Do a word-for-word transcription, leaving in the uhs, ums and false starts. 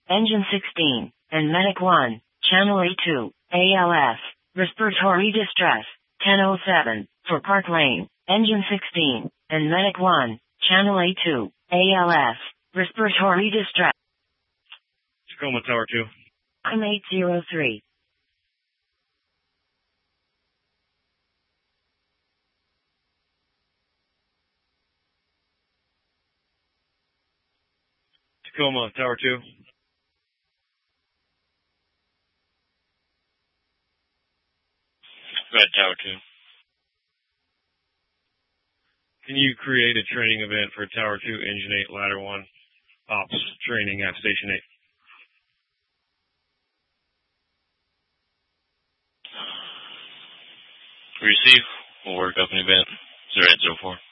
Engine sixteen, and Medic one, Channel A two, A L S, respiratory distress, ten oh seven, for Park Lane, Engine sixteen, and Medic one, Channel A two, A L S, respiratory distress. Tacoma Tower two. I'm eight zero three. Tacoma Tower two. Red Tower two. Can you create a training event for Tower two, Engine eight, Ladder one, Ops training at Station eight? Receive. We'll work up an event. zero eight zero four.